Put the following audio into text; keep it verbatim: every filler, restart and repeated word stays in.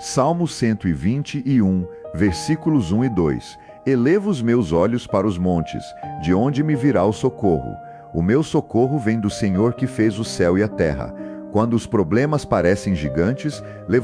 Salmo cento e vinte e um, versículos um e dois. Elevo os meus olhos para os montes, de onde me virá o socorro. O meu socorro vem do Senhor que fez o céu e a terra. Quando os problemas parecem gigantes,